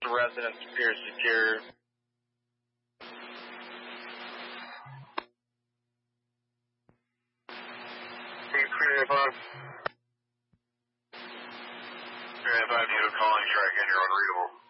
the residence appears secure. You're calling track and you're unreadable.